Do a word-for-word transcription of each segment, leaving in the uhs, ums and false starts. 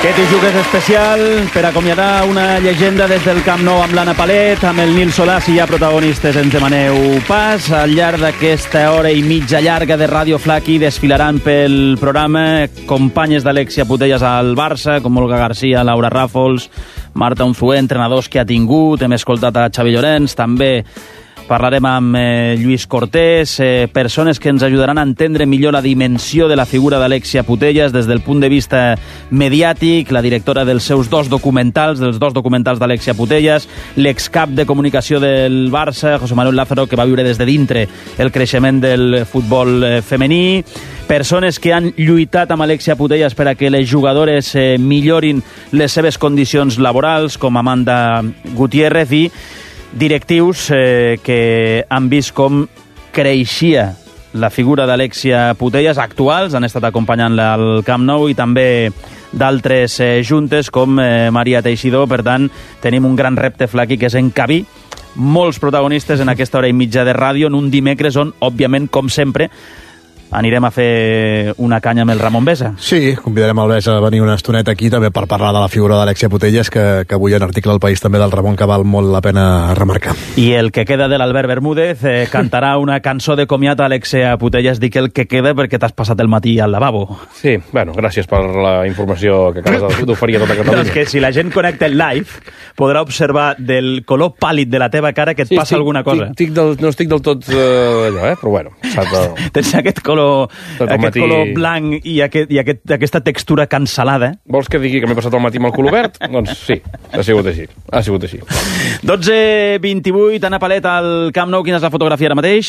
Aquest hi jugues especial per acomiadar una llegenda des del Camp Nou amb l'Anna Palet, amb el Nil Solà. Si hi ha protagonistes, ens demaneu pas. Al llarg d'aquesta hora i mitja llarga de Ràdio Flaqui desfilaran pel programa companyes d'Alexia Putellas al Barça, com Olga Garcia, Laura Ràfols, Marta Unzué, entrenadors que ha tingut. Hem escoltat a Xavi Llorens, també parlarem amb eh, Lluís Cortés, eh, persones que ens ajudaran a entendre millor la dimensió de la figura d'Alexia Putellas des del punt de vista mediàtic, la directora dels seus dos documentals, dels dos documentals d'Alexia Putellas, l'excap de comunicació del Barça, José Manuel Lázaro, que va viure des de dintre el creixement del futbol eh, femení, persones que han lluitat amb Alexia Putellas per a que les jugadores eh, millorin les seves condicions laborals, com Amanda Gutiérrez, i directius eh, que han vist com creixia la figura d'Alexia Putellas, actuals, han estat acompanyant-la al Camp Nou, i també d'altres eh, juntes com eh, Maria Teixidor. Per tant, tenim un gran repte, Flaqui, que és encabir molts protagonistes en aquesta hora i mitja de ràdio en un dimecres on, òbviament, com sempre, anirem a fer una canya amb el Ramon Besa. Sí, convidarem el Besa a venir una estoneta aquí també per parlar de la figura d'Alexia Putellas, que, que avui en article al País també del Ramon, que val molt la pena remarcar. I el que queda de l'Albert Bermúdez eh, cantarà una cançó de comiat a Alexia Putellas. Dic el que queda perquè t'has passat el matí al lavabo. Sí, bueno, gràcies per la informació que acabes d'oferir a tota Catalunya. És que si la gent connecta el live podrà observar del color pàl·lid de la teva cara que et sí, passa estic, alguna cosa. Estic, estic del, no estic del tot uh, allò, eh? Però bueno, saps de... Tens aquest color aquest matí... color blanc i, aquest, i aquest, aquesta textura cancel·lada. Vols que digui que m'he passat el matí amb el color verd? Doncs sí, ha sigut així. Ha sigut així. dotze vint-i-vuit, Anna Palet al Camp Nou. Quina és la fotografia ara mateix?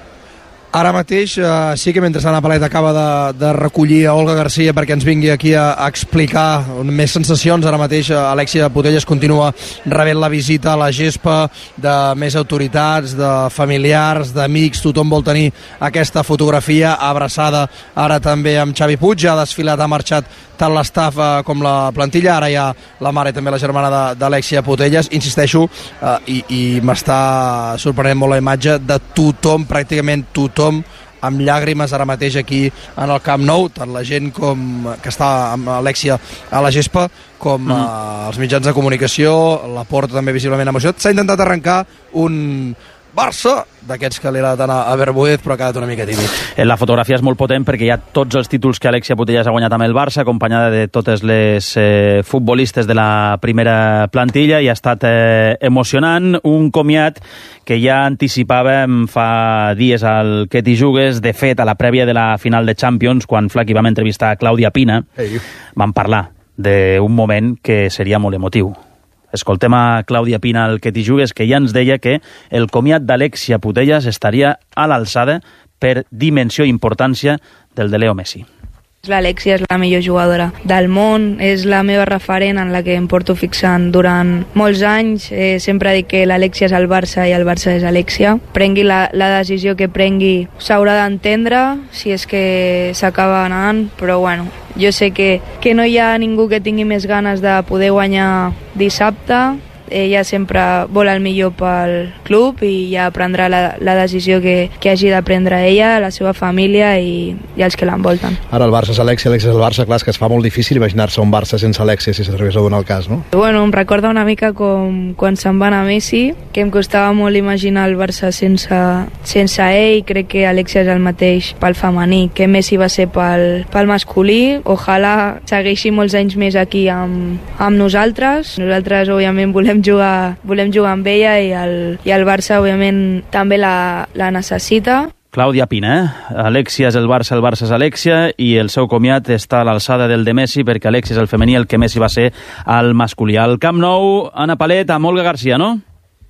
Ara mateix eh, sí que mentre Anna Palet acaba de, de recollir a Olga Garcia perquè ens vingui aquí a, a explicar més sensacions, ara mateix eh, Alexia Putellas continua rebent la visita a la gespa de més autoritats, de familiars, d'amics. Tothom vol tenir aquesta fotografia abraçada ara també amb Xavi Puig. Ja ha desfilat, ha marxat tant l'estaf eh, com la plantilla. Ara hi ha la mare i també la germana d'Alexia Putellas. Insisteixo, eh, i, i m'està sorprenent molt la imatge de tothom, pràcticament tothom, amb llàgrimes ara mateix aquí en el Camp Nou, tant la gent com que està amb Alexia a la gespa com mm. eh, els mitjans de comunicació. La Porta també visiblement emocionat. S'ha intentat arrencar un Barça d'aquests que li agrada tant a Bermúdez, però ha quedat una mica tímid. La fotografia és molt potent perquè hi ha tots els títols que Alexia Putellas ha guanyat amb el Barça, acompanyada de totes les eh, futbolistes de la primera plantilla, i ha estat eh, emocionant. Un comiat que ja anticipàvem fa dies al Que t'hi jugues. De fet, a la prèvia de la final de Champions, quan Flaqui vam entrevistar a Clàudia Pina, hey. vam parlar d'un moment que seria molt emotiu. Escoltem a Clàudia Pina al Que t'hi jugues, que ja ens deia que el comiat d'Alexia Putellas estaria a l'alçada per dimensió i importància del de Leo Messi. L'Alexia és la millor jugadora del món, és la meva referent en la que em porto fixant durant molts anys. Eh, sempre dic que l'Alexia és el Barça i el Barça és Alexia. Prengui la, la decisió que prengui, s'haurà d'entendre si és que s'acaba anant, però bueno, jo sé que, que no hi ha ningú que tingui més ganes de poder guanyar dissabte. Ella sempre vol el millor pel club i ja prendrà la, la decisió que, que hagi de prendre ella, la seva família i, i els que l'envolten. Ara el Barça és Alexia, Alexia és el Barça. Clar, és que es fa molt difícil imaginar-se un Barça sense Alexia, si s'arribés a donar el cas, no? Bueno, em recorda una mica com quan se'n va anar Messi, que em costava molt imaginar el Barça sense, sense ell. Crec que Alexia és el mateix pel femení que Messi va ser pel, pel masculí. Ojalà segueixi molts anys més aquí amb, amb nosaltres. Nosaltres, òbviament, volem jugar, volem jugar amb ella i el, i el Barça, òbviament, també la, la necessita. Clàudia Pina, eh? Alexia és el Barça, el Barça és Alexia, i el seu comiat està a l'alçada del de Messi, perquè Alexia és el femení, el que Messi va ser al masculí. Al Camp Nou, Anna Palet amb Olga Garcia, no?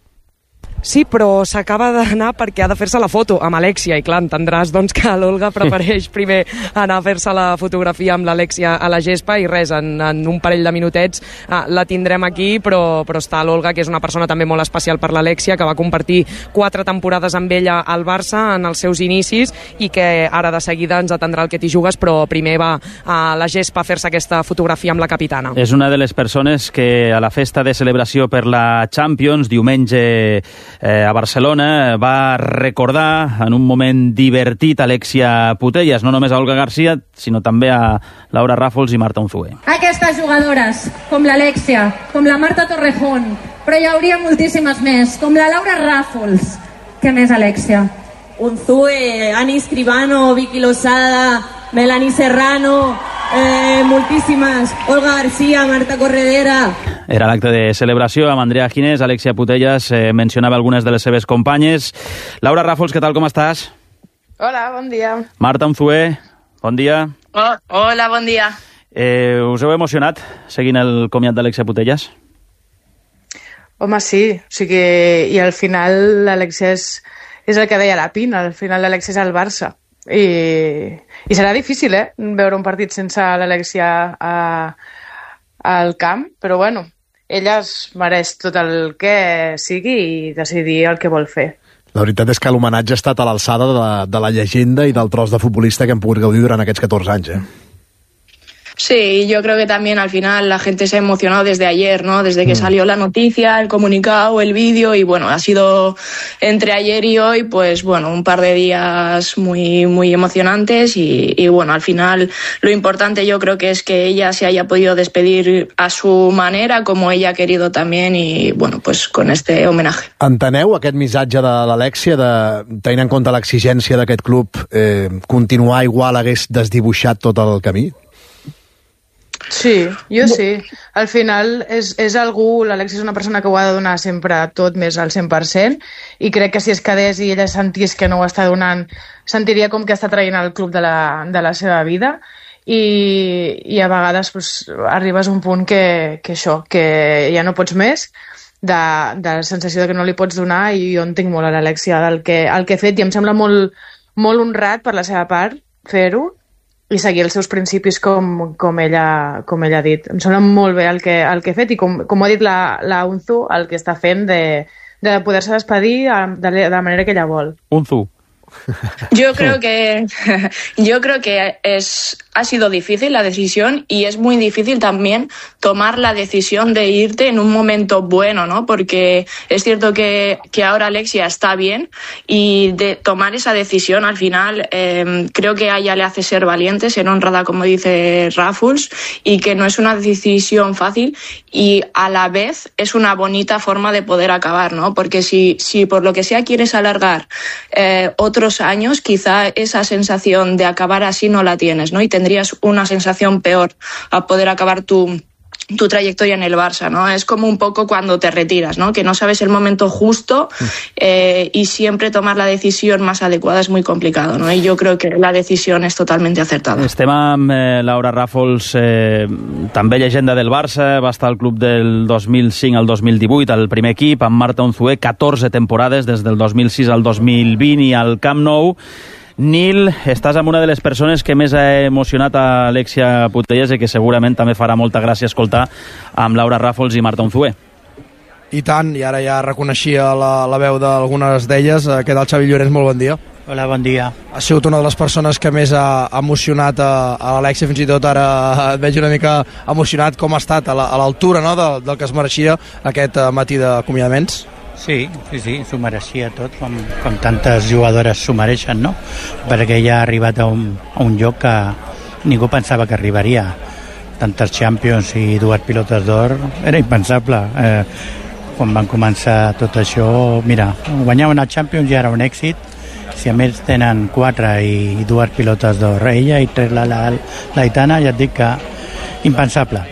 Sí, però s'acaba d'anar perquè ha de fer-se la foto amb Alexia, i clar, entendràs doncs, que l'Olga prefereix primer anar a fer-se la fotografia amb l'Alexia a la gespa, i res, en, en un parell de minutets eh, la tindrem aquí, però, però està l'Olga, que és una persona també molt especial per l'Alexia, que va compartir quatre temporades amb ella al Barça en els seus inicis, i que ara de seguida ens atendrà el Que t'hi jugues, però primer va a la gespa a fer-se aquesta fotografia amb la capitana. És una de les persones que a la festa de celebració per la Champions, diumenge eh, a Barcelona, va recordar en un moment divertit Alexia Putellas, no només a Olga Garcia, sinó també a Laura Ràfols i Marta Unzué. Aquestes jugadores, com l'Alexia, com la Marta Torrejón, però hi hauria moltíssimes més, com la Laura Ràfols. Què més, Alexia? Unzué, Ani Escribano, Vicky Losada, Melanie Serrano, eh, moltíssimes, Olga Garcia, Marta Corredera. Era l'acte de celebració amb Andrea Ginés. Alexia Putellas eh, mencionava algunes de les seves companyes. Laura Ràfols, què tal, com estàs? Hola, bon dia. Marta Unzué, bon dia. Oh, hola, bon dia. Eh, us heu emocionat seguint el comiat d'Alexia Putellas? Home, sí. O sigui, i al final l'Alexia és, és el que deia la Pina, al final l'Alexia és el Barça. I, i serà difícil, eh, veure un partit sense l'Alexia al camp, però bueno, ella es mereix tot el que sigui i decidir el que vol fer. La veritat és que l'homenatge ha estat a l'alçada de, la, de la llegenda i del tros de futbolista que hem pogut gaudir durant aquests catorze anys, eh? Sí, yo creo que también al final la gente se ha emocionado desde ayer, ¿no? Desde que mm. salió la noticia, el comunicado, el vídeo y bueno, ha sido entre ayer y hoy, pues bueno, un par de días muy, muy emocionantes y, y bueno, al final lo importante yo creo que es que ella se haya podido despedir a su manera, como ella ha querido también y bueno, pues con este homenaje. Enteneu aquest missatge de l'Alexia de, tenint en compte l'exigència d'aquest club, eh, continuar igual hagués desdibuixat tot el camí? Sí, jo sí. Al final és, és algú, l'Alexia és una persona que ho ha de donar sempre tot més al cent per cent i crec que si es quedés i ella sentís que no ho està donant, sentiria com que està traient el club de la, de la seva vida i, i a vegades pues, arribes a un punt que, que això, que ja no pots més de, de la sensació de que no li pots donar i jo en tinc molt a l'Alexia del que, el que ha fet i em sembla molt, molt honrat per la seva part fer-ho i seguir els seus principis com, com, ella, com ella ha dit. Em sembla molt bé el que, el que ha fet i com, com ha dit la, la Unzu, el que està fent de, de poder-se despedir de, de la manera que ella vol. Unzu. Yo creo que yo creo que es ha sido difícil la decisión y es muy difícil también tomar la decisión de irte en un momento bueno, ¿no? Porque es cierto que, que ahora Alexia está bien y de tomar esa decisión al final eh, creo que a ella le hace ser valiente, ser honrada como dice Ràfols y que no es una decisión fácil y a la vez es una bonita forma de poder acabar, ¿no? Porque si, si por lo que sea quieres alargar eh, otros años, quizá esa sensación de acabar así no la tienes, ¿no? Y tendrías una sensación peor a poder acabar tu, tu trayectoria en el Barça, ¿no? Es como un poco cuando te retiras, ¿no? Que no sabes el momento justo eh, y siempre tomar la decisión más adecuada es muy complicado, ¿no? Y yo creo que la decisión es totalmente acertada. Estem amb eh, Laura Ràfols, eh, també llegenda del Barça, va estar al club del dos mil cinc al dos mil divuit, al primer equip, amb Marta Unzué, catorze temporades, des del dos mil sis al dos mil vint i al Camp Nou. Nil, estàs amb una de les persones que més ha emocionat a Alexia Putellas i que segurament també farà molta gràcia escoltar amb Laura Ràfols i Marta Unzué. I tant, i ara ja reconeixia la, la veu d'algunes d'elles. Què tal, Xavi Llorens? Molt bon dia. Hola, bon dia. Ha sigut una de les persones que més ha emocionat a, a l'Alexia, fins i tot ara et veig una mica emocionat. Com ha estat a l'altura, no?, del, del que es mereixia aquest matí d'acomiadaments? Sí, sí, sí, s'ho mereixia tot, com, com tantes jugadores s'ho mereixen, no? Perquè ja ha arribat a un, a un lloc que ningú pensava que arribaria. Tantes Champions i dues pilotes d'or, era impensable. Eh, quan van començar tot això, mira, guanyar una Champions ja era un èxit, si a més tenen quatre i dues pilotes d'or, ella i tres la, la, la Aitana, ja et dic que impensable.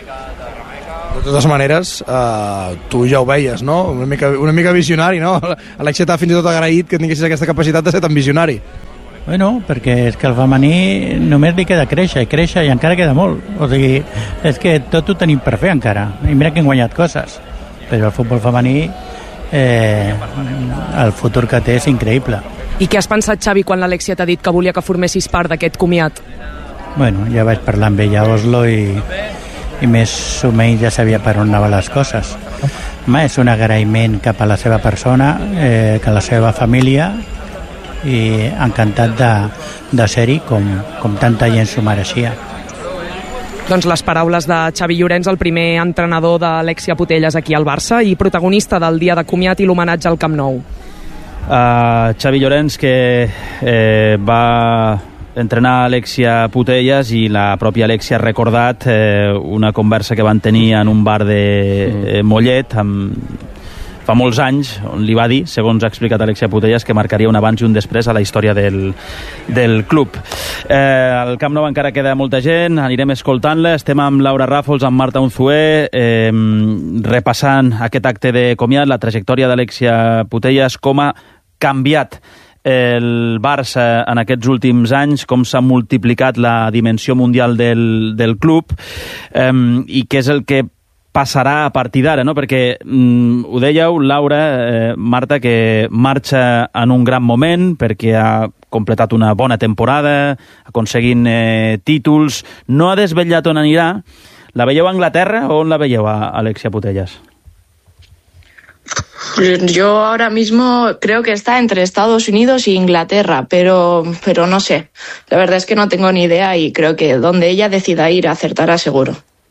De totes maneres, eh, tu ja ho veies, no? Una mica, una mica visionari, no? Alexia t'ha fins i tot agraït que tinguessis aquesta capacitat de ser tan visionari. Bueno, perquè és que el femení només li queda créixer i créixer i encara queda molt. O sigui, és que tot ho tenim per fer encara. I mira que hem guanyat coses. Però el futbol femení, eh, el futur que té és increïble. I què has pensat, Xavi, quan l'Alexia t'ha dit que volia que formessis part d'aquest comiat? Bueno, ja vaig parlar amb ella a Oslo i... i més o menys ja sabia per on anaven les coses. Home, és un agraïment cap a la seva persona, eh, que a la seva família, i encantat de, de ser-hi com, com tanta gent s'ho mereixia. Doncs les paraules de Xavi Llorens, el primer entrenador d'Alexia Putellas aquí al Barça i protagonista del dia de comiat i l'homenatge al Camp Nou. Uh, Xavi Llorens, que eh, va entrenar Alexia Putellas, i la pròpia Alexia ha recordat eh, una conversa que van tenir en un bar de eh, Mollet amb, fa molts anys, on li va dir, segons ha explicat Alexia Putellas, que marcaria un abans i un després a la història del, del club. Eh, al Camp Nou encara queda molta gent, anirem escoltant-la. Estem amb Laura Ràfols, amb Marta Unzué, eh, repassant aquest acte de comiat, la trajectòria d'Alexia Putellas, com ha canviat el Barça en aquests últims anys, com s'ha multiplicat la dimensió mundial del, del club, eh, i què és el que passarà a partir d'ara, no? Perquè mm, ho dèieu, Laura, eh, Marta, que marxa en un gran moment perquè ha completat una bona temporada, aconseguint eh, títols, no ha desvetllat on anirà. La veieu a Anglaterra o on la veieu a Alexia Putellas? Yo ahora mismo creo que está entre Estados Unidos e Inglaterra, pero, pero no sé. La verdad es que no tengo ni idea y creo que donde ella decida ir acertará seguro.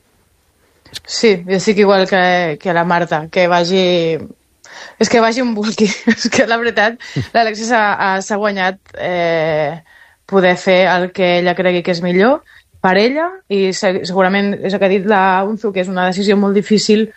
Sí, jo sí que igual que, que la Marta, que vagi... És que vagi on vulgui. És que la veritat, l'Alexia s'ha guanyat eh, poder fer el que ella cregui que és millor per ella, i segurament és el que ha dit la Unzu, que és una decisió molt difícil.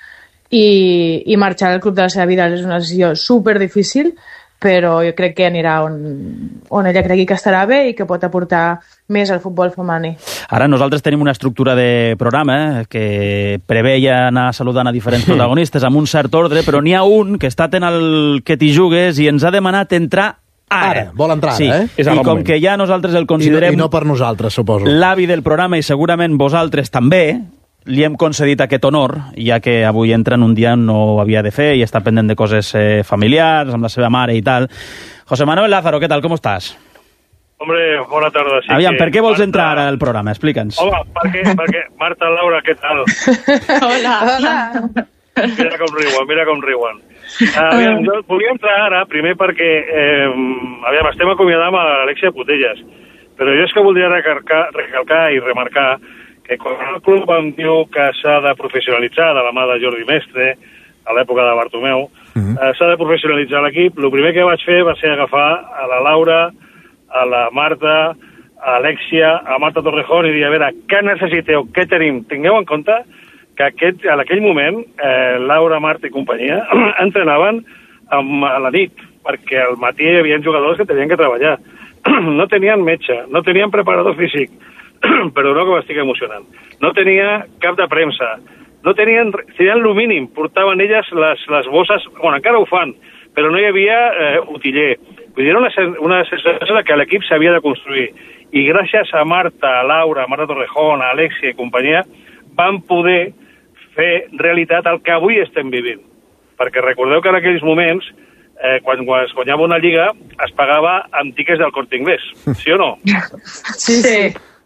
I, i marxar al club de la seva vida és una decisió super difícil, però jo crec que anirà on, on ella cregui que estarà bé i que pot aportar més al futbol femení. Ara nosaltres tenim una estructura de programa eh, que preveia anar saludant a diferents protagonistes amb un cert ordre, però n'hi ha un que està atent al que t'hi jugues i ens ha demanat entrar ara. Ara, vol entrar, sí. eh? I com que ja nosaltres el considerem... I no, i no per nosaltres, suposo. L'avi del programa, i segurament vosaltres també, li hem concedit aquest honor, ja que avui entra en un dia on no ho havia de fer i està pendent de coses eh, familiars, amb la seva mare i tal. José Manuel Lázaro, què tal, com estàs? Hombre, bona tarda. Sí, Aviam, que... per què vols Marta... entrar ara al programa? Explica'ns. Home, perquè, perquè... Marta, Laura, què tal? Hola. Hola. Mira com riuen, mira com riuen. Aviam, jo volia entrar ara, primer perquè eh, aviam, estem acomiadant amb l'Alexia Putellas, però jo és que voldria recalcar, recalcar i remarcar que quan el club em diu que s'ha de professionalitzar de la mà de Jordi Mestre, a l'època de Bartomeu, uh-huh. eh, s'ha de professionalitzar l'equip, el primer que vaig fer va ser agafar a la Laura, a la Marta, a Alexia, a Marta Torrejón, i dir, a veure, què necessiteu, què tenim? Tingueu en compte que aquest, en aquell moment eh, Laura, Marta i companyia entrenaven amb, a la nit, perquè al matí hi havia jugadors que tenien que treballar. No tenien metge, no tenien preparador físic, perdoneu que m'estic emocionant, no tenia cap de premsa, no tenien, tenien el mínim, portaven elles les, les bosses, bueno, encara ho fan, però no hi havia eh, utiller. Vull dir, era una, una sensació que l'equip s'havia de construir, i gràcies a Marta, a Laura, a Marta Torrejón, a Alexia i companyia, van poder fer realitat el que avui estem vivint. Perquè recordeu que en aquells moments, eh, quan es guanyava una lliga, es pagava amb tiquets del Corte Inglés, sí o no? Sí, sí.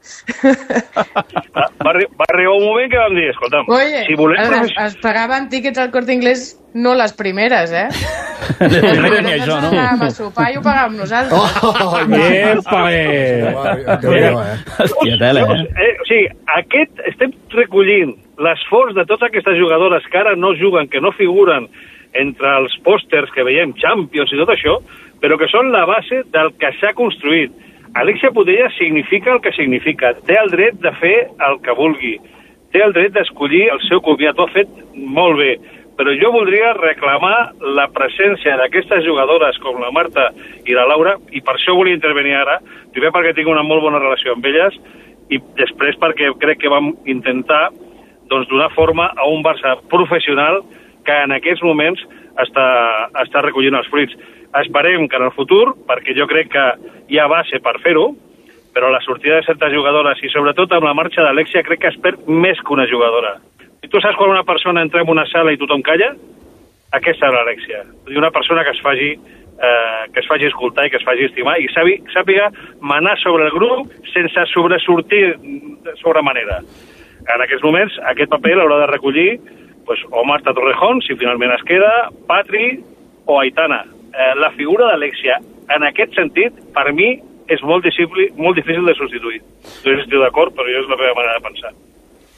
Va, va arribar un moment que vam dir, escolta'm, Oye, si volem... es, es pagaven tíquets al Corte Inglés, no les primeres, eh? Les primeres ni això, no? Anàvem a sopar i ho pagàvem nosaltres. Oh, Epa, eh! Hòstia, tela, eh? eh? O sigui, aquest, estem recollint l'esforç de totes aquestes jugadores que ara no juguen, que no figuren entre els pòsters que veiem, Champions i tot això, però que són la base del que s'ha construït. Alexia Putellas significa el que significa. Té el dret de fer el que vulgui. Té el dret d'escollir el seu comiat. Ho ha fet molt bé. Però jo voldria reclamar la presència d'aquestes jugadores com la Marta i la Laura, i per això volia intervenir ara, primer perquè tinc una molt bona relació amb elles, i després perquè crec que vam intentar doncs, donar forma a un Barça professional que en aquests moments està, està recollint els fruits. Esperem que en el futur, perquè jo crec que hi ha base per fer-ho, però la sortida de certes jugadores i sobretot amb la marxa d'Alexia crec que es perd més que una jugadora. I tu saps quan una persona entra en una sala i tothom calla? Aquesta és l'Alexia. Una persona que es faci eh, que es faci escoltar i que es faci estimar i sàpi, sàpiga manar sobre el grup sense sobresortir sobre manera. En aquests moments aquest paper l'haurà de recollir pues, o Marta Torrejón, si finalment es queda, Patri o Aitana. Eh, la figura d'Alexia, en aquest sentit, per mi, és molt difícil, molt difícil de substituir. No estic d'acord, però jo és la meva manera de pensar.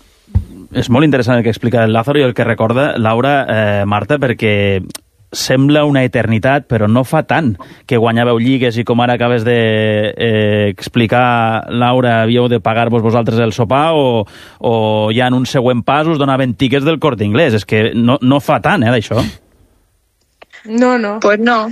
és molt interessant el que explica el Lázaro i el que recorda Laura, eh, Marta, perquè sembla una eternitat, però no fa tant que guanyàveu lligues i com ara acabes d'explicar, eh, Laura, havíeu de pagar-vos vosaltres el sopar o, o ja en un següent pas us donaven tiquets del Corte Inglés. És que no, no fa tant, eh, d'això. No, no. Pues no.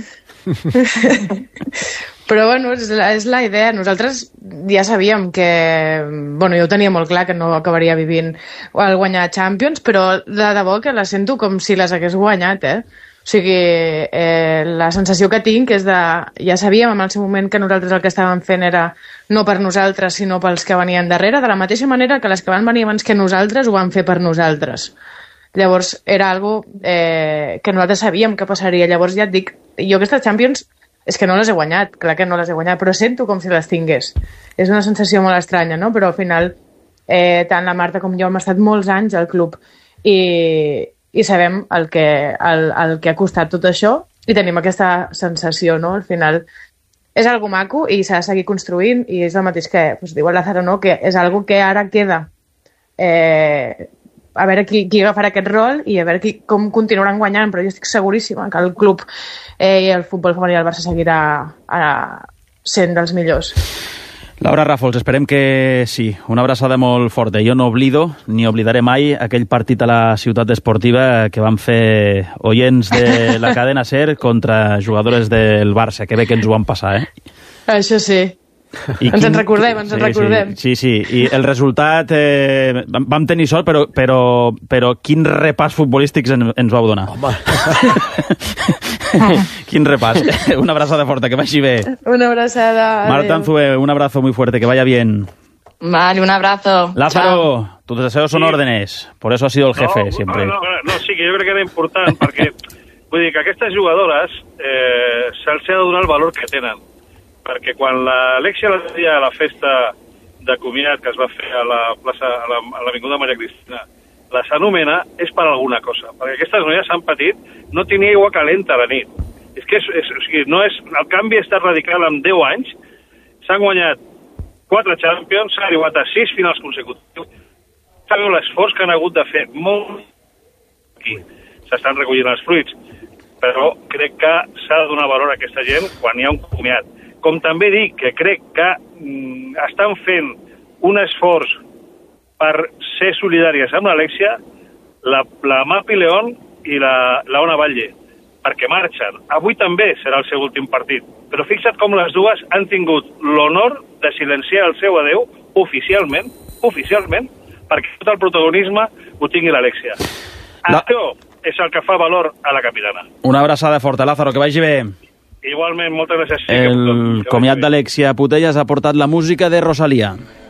Però, bueno, és la, és la idea. Nosaltres ja sabíem que... Bueno, jo ho tenia molt clar que no acabaria vivint al guanyar Champions, però de debò que la sento com si les hagués guanyat, eh? O sigui, eh, la sensació que tinc és de... Ja sabíem en el seu moment que nosaltres el que estàvem fent era no per nosaltres, sinó pels que venien darrere, de la mateixa manera que les que van venir abans que nosaltres ho van fer per nosaltres. Llavors, era algo eh, que nosaltres sabíem que passaria. Llavors, ja et dic, jo aquestes Champions és que no les he guanyat, clar que no les he guanyat, però sento com si les tingués. És una sensació molt estranya, no? Però al final, eh, tant la Marta com jo hem estat molts anys al club i... i sabem el que, el, el que ha costat tot això i tenim aquesta sensació, no? Al final és algo maco i s'ha de seguir construint i és el mateix que pues, diu el Lázaro, no? Que és algo que ara queda eh, a veure qui, qui agafarà aquest rol i a veure qui, com continuaran guanyant, però jo estic seguríssima que el club eh, i el futbol femení del Barça seguirà a, sent dels millors. Laura Ràfols, esperem que sí. Una abraçada molt forta. Jo no oblido, ni oblidaré mai, aquell partit a la ciutat esportiva que van fer oients de la cadena SER contra jugadores del Barça, que bé que ens ho van passar, eh? Això sí. I ens quin... en recordem, ens sí, en recordem. Sí, sí, sí. I el resultat... Eh, vam tenir sort, però, però, però quin repàs futbolístics en, ens vau donar. Home. Quin repàs. Una abraçada forta, que vagi bé. Una abraçada. Marta Anzue, un abrazo muy fuerte, que vaya bien. Vale, un abrazo. Lázaro, Chao. tus deseos son sí. órdenes. Por eso has sido el jefe, no, siempre. No, no, no, sí, que jo crec que era important, perquè vull dir que aquestes jugadores eh, se'ls ha de donar el valor que tenen. Perquè quan l'Alexia l'altre dia a la festa de comiat que es va fer a la plaça, a l'Avinguda Maria Cristina, la s'anomena és per alguna cosa. Perquè aquestes noies s'han patit, no tenia aigua calenta a la nit. És que és, és, o sigui, no és, el canvi està radical en deu anys, s'han guanyat quatre Champions, s'han arribat a sis finals consecutius, sabeu l'esforç que han hagut de fer molt aquí. S'estan recollint els fruits, però crec que s'ha de donar valor a aquesta gent quan hi ha un comiat. Com també dic que crec que mm, estan fent un esforç per ser solidàries amb l'Alexia, la, la Mapi León i la, la Ona Batlle, perquè marxen. Avui també serà el seu últim partit, però fixa't com les dues han tingut l'honor de silenciar el seu adeu oficialment, oficialment, perquè tot el protagonisme ho tingui l'Alexia. La... Això és el que fa valor a la capitana. Una abraçada forta, Lázaro, que vagi bé. Igualment, moltes gràcies. Sí, el comiat d'Alexia Putellas ha portat la música de Rosalía.